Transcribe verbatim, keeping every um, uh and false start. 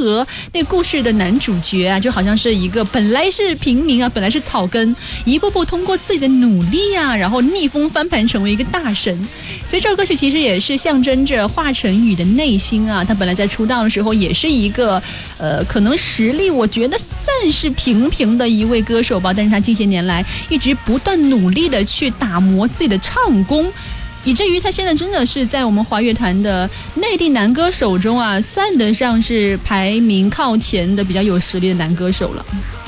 和那故事的男主角啊，就好像是一个本来是平民啊，本来是草根，一步步通过自己的努力啊，然后逆风翻盘成为一个大神。所以这首歌曲其实也是象征着华晨宇的内心啊，他本来在出道的时候也是一个呃，可能实力我觉得算是平平的一位歌手吧，但是他近些年来一直不断努力的去打磨自己的唱功，以至于他现在真的是在我们华乐团的内地男歌手中啊，算得上是排名靠前的比较有实力的男歌手了。